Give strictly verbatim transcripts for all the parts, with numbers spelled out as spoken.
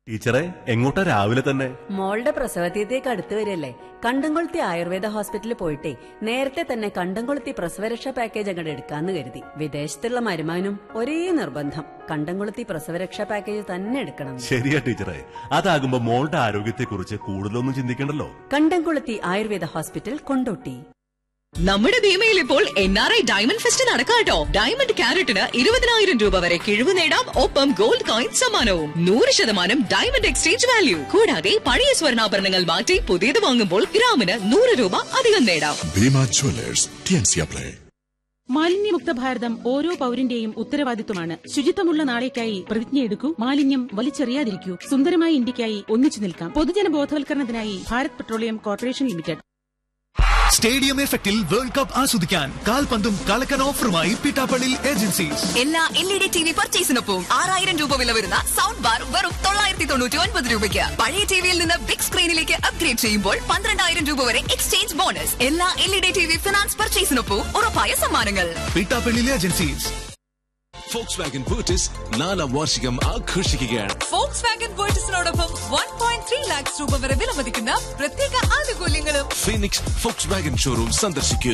ടീച്ചറെ, എങ്ങോട്ടാ രാവിലെ തന്നെ? മോളുടെ പ്രസവതീയത്തേക്ക് അടുത്ത് വരില്ലേ, കണ്ടംകൊളുത്തി ആയുർവേദ ഹോസ്പിറ്റലിൽ പോയിട്ടേ നേരത്തെ തന്നെ കണ്ടംകൊളുത്തി പ്രസവരക്ഷാ പാക്കേജ് അങ്ങോട്ട് എടുക്കാന്ന് കരുതി. വിദേശത്തുള്ള മരുമാനും ഒരേ നിർബന്ധം, കണ്ടംകൊളുത്തി പ്രസവരക്ഷാ പാക്കേജ് തന്നെ എടുക്കണം. ശരിയാ ടീച്ചറെ, അതാകുമ്പോ മോളുടെ ആരോഗ്യത്തെ കുറിച്ച് കൂടുതലൊന്നും ചിന്തിക്കണ്ടല്ലോ. കണ്ടംകൊളുത്തി ആയുർവേദ ഹോസ്പിറ്റൽ, കൊണ്ടോട്ടി. നമ്മുടെ ഭീമയിൽ ഇപ്പോൾ N R I diamond fest നടക്കാട്ടോ. Diamond ക്യാരറ്റിന് ഇരുപതിനായിരം രൂപ വരെ കിഴിവ് നേടാം. ഒപ്പം ഗോൾഡ് കോയിൻ സമ്മാനവും. നൂറ് ശതമാനം ഡയമണ്ട് എക്സ്ചേഞ്ച് വാല്യൂ. കൂടാതെ പഴയ സ്വർണ്ണാഭരണങ്ങൾ മാറ്റി പുതിയത് വാങ്ങുമ്പോൾ ഗ്രാമിന് നൂറ് രൂപ അധികം നേടാം. Bhima Jewellers, T N C apply. മാലിന്യമുക്ത ഭാരതം ഓരോ പൌരന്റെയും ഉത്തരവാദിത്വമാണ്. ശുചിത്വമുള്ള നാളേക്കായി പ്രതിജ്ഞയെടുക്കൂ. മാലിന്യം വലിച്ചെറിയാതിരിക്കൂ. സുന്ദരമായ ഇന്ത്യക്കായി ഒന്നിച്ചു നിൽക്കാം. പൊതുജന ബോധവൽക്കരണത്തിനായി Bharat petroleum corporation limited. Stadium എഫക്റ്റിൽ വേൾഡ് കപ്പ് ആസ്വദിക്കാൻ കാൽപന്തും കളക്കൻ ഓഫറുമായി പിട്ടാപ്പള്ളി ഏജൻസീസ്. എല്ലാ L E D T V പർച്ചേസിനൊപ്പം ആറായിരം രൂപ വില വരുന്ന സൗണ്ട് ബാർ വെറും തൊള്ളായിരത്തി തൊണ്ണൂറ്റി ഒൻപത് രൂപയ്ക്ക്. പഴയ ടിവിയിൽ നിന്ന് ബിഗ് സ്ക്രീനിലേക്ക് അപ്ഗ്രേഡ് ചെയ്യുമ്പോൾ പന്ത്രണ്ടായിരം രൂപ വരെ എക്സ്ചേഞ്ച് ബോണസ്. എല്ലാ L E D T V finance പർച്ചേസിനൊപ്പം ഉറപ്പായ സമ്മാനങ്ങൾ. പിട്ടാപ്പള്ളി ഏജൻസീസ്. ഫോക്സ് വാഗൻ ബൂട്ടിസ് നാലാം വാർഷികം ആഘോഷിക്കുകയാണ്. Fox Wagen ബോട്ടിസിനോടൊപ്പം one point three lakhs രൂപ വരെ വിലമതിക്കുന്ന പ്രത്യേക ആനുകൂല്യങ്ങളും. ഫീനിക്സ് ഫോക്സ് വാഗൻ ഷോറൂം സന്ദർശിക്കൂ.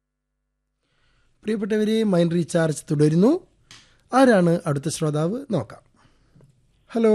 പ്രിയപ്പെട്ടവരെ, മൈൻഡ് റീചാർജ് തുടരുന്നു. ആരാണ് അടുത്ത ശ്രോതാവ് നോക്കാം. ഹലോ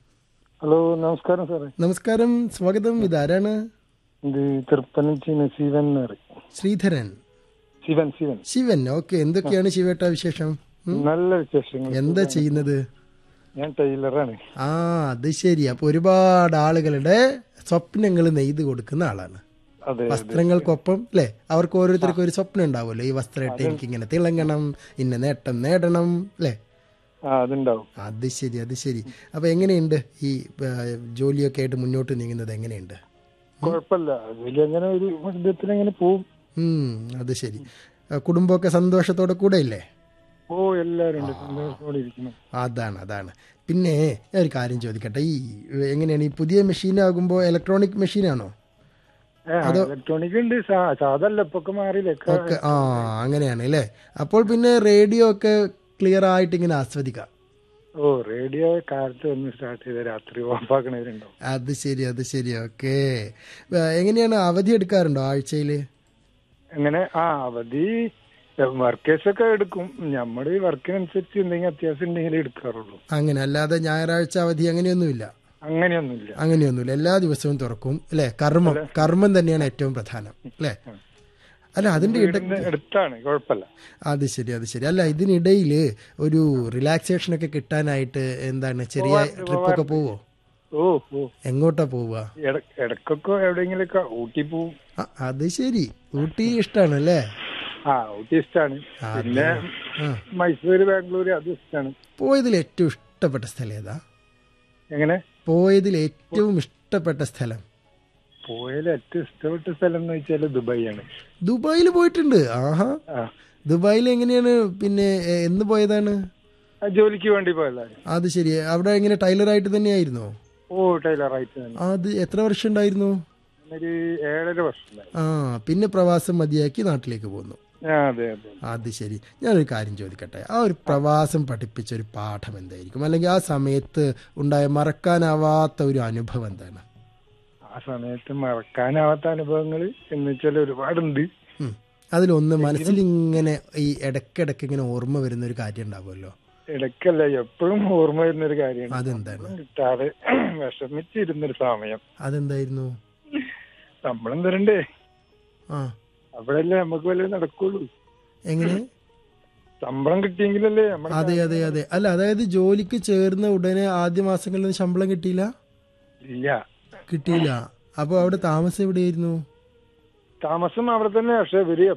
ഹലോ നമസ്കാരം സാറേ. നമസ്കാരം, സ്വാഗതം. ഇതാരാണ്? ഇത് തിരുപ്പനഞ്ചിന് ശിവൻ. ശ്രീധരൻ. ശിവൻ ശിവൻ ശിവൻ. ഓക്കെ, എന്തൊക്കെയാണ് ശിവേട്ട വിശേഷം? നല്ല വിശേഷങ്ങൾ. എന്താ ചെയ്യുന്നത്? ഞാൻ ടൈലറാണ്. ആ, അത് ശരി. അപ്പൊ ഒരുപാട് ആളുകളുടെ സ്വപ്നങ്ങൾ നെയ്ത് കൊടുക്കുന്ന ആളാണ്. വസ്ത്രങ്ങൾക്കൊപ്പം അല്ലെ, അവർക്ക് ഓരോരുത്തർക്കും ഒരു സ്വപ്നം ഉണ്ടാവുമല്ലോ. ഈ വസ്ത്രം ഇട്ട് എനിക്ക് ഇങ്ങനെ തിളങ്ങണം, ഇന്ന നേട്ടം നേടണം അല്ലെ. അതുണ്ടാവും. അത് ശരി, അത് ശരി. അപ്പൊ എങ്ങനെയുണ്ട് ഈ ജോലിയൊക്കെ ആയിട്ട് മുന്നോട്ട് നീങ്ങുന്നത്? എങ്ങനെയുണ്ട്? കുഴപ്പമില്ല, അങ്ങനെ ഒരു വിധത്തിലെങ്ങനെ പോവും. ഉം അത് ശരി. കുടുംബമൊക്കെ സന്തോഷത്തോടെ കൂടെ ഇല്ലേ? ഓ, എല്ലാവരും സന്തോഷത്തോടെ ഇരിക്കുന്നു. അതാണ് അതാണ് പിന്നെ ഞാൻ ഒരു കാര്യം ചോദിക്കട്ടെ, ഈ എങ്ങനെയാണ് ഈ പുതിയ മെഷീനാകുമ്പോ ഇലക്ട്രോണിക് മെഷീനാണോ അതോ ഇലക്ട്രോണിക് ഉണ്ട്? സാധല്ല, ഇപ്പൊക്കെ മാറിയില്ലേ? ഓക്കെ, ആ അങ്ങനെയാണ് അല്ലേ. അപ്പോൾ പിന്നെ റേഡിയോ ഒക്കെ ക്ലിയർ ആയിട്ട് ഇങ്ങനെ ആസ്വദിക്കാം. ഓ, റേഡിയോ കാലത്ത് ഒന്ന് സ്റ്റാർട്ട് ചെയ്ത രാത്രി ഓഫാക്കണവരുണ്ടോ? അത് ശരി, അത് ശരി. ഓക്കെ, എങ്ങനെയാണ് അവധി എടുക്കാറുണ്ടോ ആഴ്ചയില്? എങ്ങനെ? ആ, അവധി വർക്കേഴ്സൊക്കെ എടുക്കും. നമ്മുടെ വർക്കിനനുസരിച്ച് എന്തെങ്കിലും അത്യാവശ്യം ഉണ്ടെങ്കിൽ എടുക്കാറുള്ളൂ. അങ്ങനെ അല്ലാതെ ഞായറാഴ്ച അവധി അങ്ങനെയൊന്നുമില്ല? അങ്ങനെയൊന്നുമില്ല, അങ്ങനെയൊന്നുമില്ല. എല്ലാ ദിവസവും തുറക്കും അല്ലെ. കർമ്മം കർമ്മം തന്നെയാണ് ഏറ്റവും പ്രധാനം അല്ലെ. അല്ല, അതിന്റെ അടുത്താണ്, കുഴപ്പമില്ല. അത് ശരി, അത് ശരി. അല്ല, ഇതിനിടയിൽ ഒരു റിലാക്സേഷൻ ഒക്കെ കിട്ടാനായിട്ട് എന്താണ്, ചെറിയ ട്രിപ്പൊക്കെ പോവോ? ഓ ഓ എങ്ങോട്ടാ പോവുക? ഇടക്കൊക്കെ എവിടെയെങ്കിലൊക്കെ ഊട്ടി പോവും. അത് ശരി, ഊട്ടി ഇഷ്ടാണ് അല്ലേ? ആ, ഊട്ടി ഇഷ്ടാണ്. പിന്നെ മൈസൂര്, ബാംഗ്ലൂര് അത് ഇഷ്ടാണ്. പോയതിൽ ഏറ്റവും ഇഷ്ടപ്പെട്ട സ്ഥലം ഏതാ? എങ്ങനെ? പോയതിൽ ഏറ്റവും ഇഷ്ടപ്പെട്ട സ്ഥലം? പോയതിൽ ഏറ്റവും ഇഷ്ടപ്പെട്ട സ്ഥലം എന്ന് വെച്ചാല് ദുബായ് ആണ്. ദുബായിൽ പോയിട്ടുണ്ട്? ആഹാ. ദുബായിൽ എങ്ങനെയാണ് പിന്നെ, എന്ന് പോയതാണ്? ജോലിക്ക് വേണ്ടി പോയതാണ്. അത് ശരി. അവിടെ എങ്ങനെ ടൈലറായിട്ട് തന്നെയായിരുന്നോ? ഓ, ടൈലറായിട്ട്. അത് എത്ര വർഷം ഉണ്ടായിരുന്നു? ഒരു ഏഴര വർഷം. ആ, പിന്നെ പ്രവാസം മതിയാക്കി നാട്ടിലേക്ക് പോന്നു. അതെ അതെ. അത് ശരി. ഞാനൊരു കാര്യം ചോദിക്കട്ടെ, ആ ഒരു പ്രവാസം പഠിപ്പിച്ച ഒരു പാഠം എന്തായിരിക്കും, അല്ലെങ്കിൽ ആ സമയത്ത് ഉണ്ടായ മറക്കാനാവാത്ത ഒരു അനുഭവം എന്താണ്? ആ സമയത്ത് മറക്കാനാവാത്ത അനുഭവങ്ങൾ എന്ന് വെച്ചാൽ ഒരുപാടുണ്ട്. അതിലൊന്ന് മനസ്സിലിങ്ങനെ ഈ ഇടയ്ക്കിടയ്ക്ക് ഇങ്ങനെ ഓർമ്മ വരുന്ന ഒരു കാര്യം ഉണ്ടാവുമല്ലോ? ഇടയ്ക്കല്ല, എപ്പോഴും ഓർമ്മ വരുന്നൊരു കാര്യമാണ്. അതെന്താണ്? കിട്ടാതെ വിഷമിച്ചിരുന്നൊരു സമയം. അതെന്തായിരുന്നു? ശമ്പളം തരണ്ടേ? ആ, അവിടെയല്ലേ നമുക്ക് വല്ല നടക്കുള്ളൂ. എങ്ങനെ? ശമ്പളം കിട്ടിയെങ്കിലല്ലേ? അതെ അതെ അതെ. അല്ല, അതായത് ജോലിക്ക് ചേർന്ന ഉടനെ ആദ്യ മാസങ്ങളിൽ ശമ്പളം കിട്ടിയില്ല? ഇല്ല, കിട്ടിയില്ല. അപ്പൊ അവിടെ താമസം എവിടെയായിരുന്നു? താമസം അവിടെ തന്നെ. പക്ഷെ ഇവര്